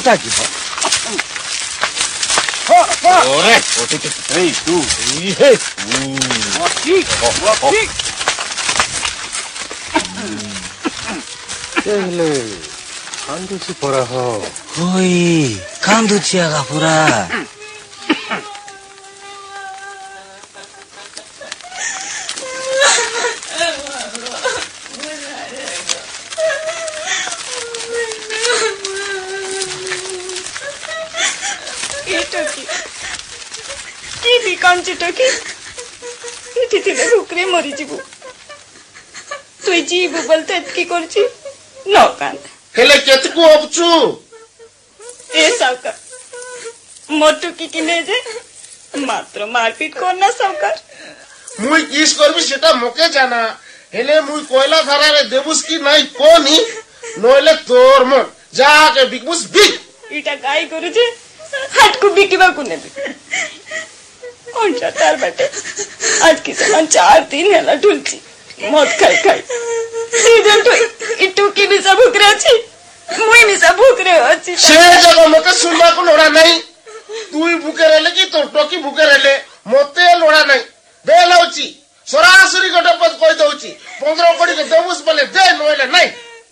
कटा की ओरे ओटे के ए तू ये ठीक चले कांदुची परा हो होई कांदुची आगा पूरा भुकरे मरी जीवु तु जीवु बोलते एतकी करछि न कांद हेले केतकु हबछु ए सावकार मोटुकी किने जे मात्र मारपीट करना सावकार मुई किस करबी सेटा मोके जाना हेले मुई कोयला धारा रे देबुस की नाही कोनी नोले तोर मन जाके बिकबुस बिक इटा गाय करू जे हाट को बिकिबा को नेबी कौन तार बाटे आज की समान 4 दिन हेला ढुलची मत खाई खाई सीजन तो इटू की भी सब भूख रहे छी मुई भी सब भूख रहे अछि से जगह मके सुनबा को लोड़ा नहीं तुई भूखे रहले की तो टोकी भूखे रहले मते लोड़ा नहीं दे लाउची सरासरी गटे पद कहि दउची 15 कोड़ी के देबुस बोले दे नोले नहीं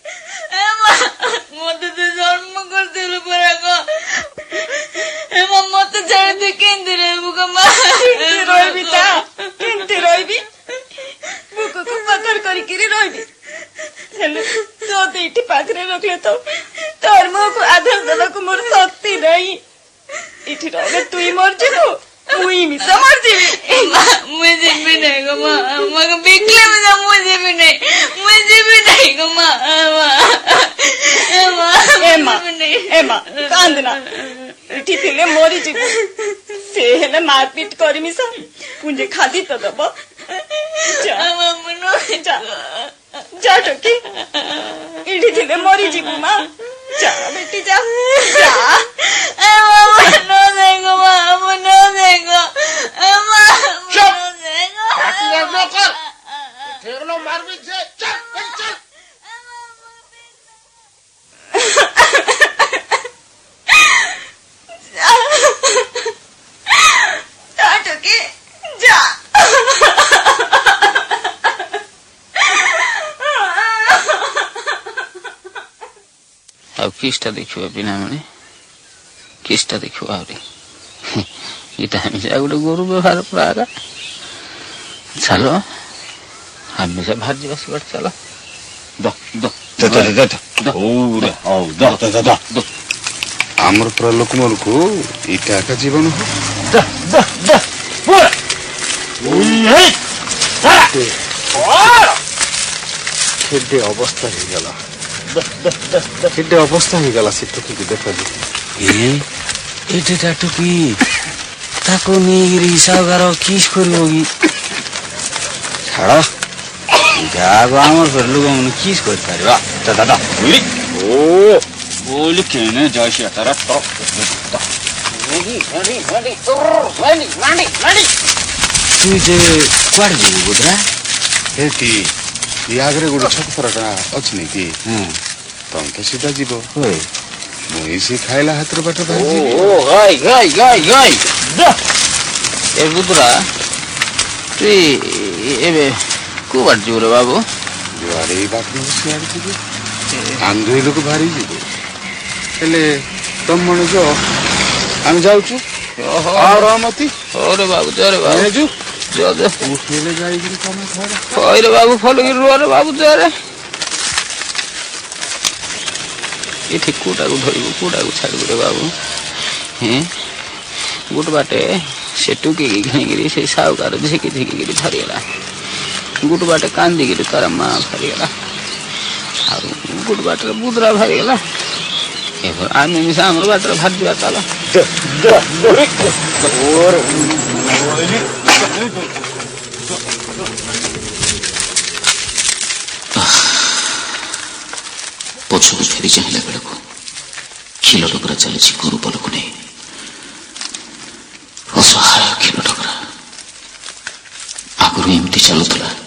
मते तो जन्म कर दिल पराको एमा मते छाड़ दे केंदे रे बुका मा रोइबी ता केंते रोइबी बुका को पकड़ करी किरी रोइबी हेलो तो देठी पाखरे रखले तो तोर मो को आधार देला को मोर शक्ति नहीं इठी रोगे तुई मर जेबो मुई मी समझ जेबी मुझे भी नहीं गो मा मग बिकले में मुझे भी नहीं गो मा एमा कांदना इठी थिले मोरी जीवु से हेले मारपीट करमी सा पुंजे खादी तो दबो जा मनो जा टोकी इठी थिले मोरी जीवु मा जा बेटी जा मनो देगो मा मनो देगो मनो देगो बाकी न कर ठेरनो मारबी जे चल टोकी जा अब किसटा देखियो बिना माने किसटा देखियो आउरी इटा हामी चाहिँ एउटा गोरु व्यवहार पुरा चलो हामी चाहिँ भाजी बस गर्छ चलो द आमर पुरा लोकमर को इटा का जीवन हो खेडे अवस्था ही गला खेडे अवस्था ही गला से टुकी के देखा एटे टाटुकी ताको निगिरी सागारो किस करियोगी छाड़ा जागो आमर पर लुगा मन किस कर पारिबा दादा ओ बोल केने जाइसे तारा तो तू जे क्वाड जीव बुद्रा हेती यागरे गुड छक फरटा अछि नै की तम तो सीधा जीवो होय मोई से खाइला हातर बाट भाजी ओ गाय द ए बुद्रा तू एबे को बात जीव रे बाबू जुआरे बात न सियार जीवो आंधे लोक भारी जीवो हेले तम मन जो हम जाउछु आरामती ओरे बाबू जरे बाबू जो जो उठेले जाई गिरी कमे खारा ओरे बाबू फल गिर रे बाबू जरे इथे कोटा को धरिबो कोटा को छाड़ रे बाबू हैं गुट बाटे से टुकी गिरी से सावकार झिकी गिरी धरिला गुट बाटे कांदी गिरी तारा मां धरिला आ गुट बाटे बुदरा धरिला एबर आमी मिसा हमर बाटे भाजी बाताला और पछुको फेरि चाहिला बेलाको खिलो टोकरा चलेछि गोरु पलको नै असहाय खिलो टोकरा आगुरु एमती चलुथला